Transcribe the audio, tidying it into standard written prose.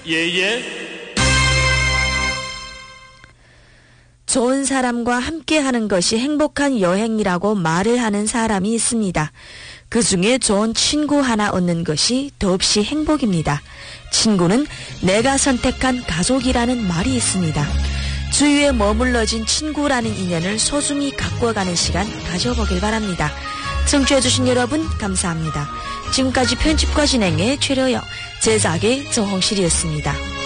예예. 좋은 사람과 함께하는 것이 행복한 여행이라고 말을 하는 사람이 있습니다. 그 중에 좋은 친구 하나 얻는 것이 더없이 행복입니다. 친구는 내가 선택한 가족이라는 말이 있습니다. 주위에 머물러진 친구라는 인연을 소중히 가꿔가는 시간 가져보길 바랍니다. 청취해주신 여러분 감사합니다. 지금까지 편집과 진행의 최려영, 제작의 정홍실이었습니다.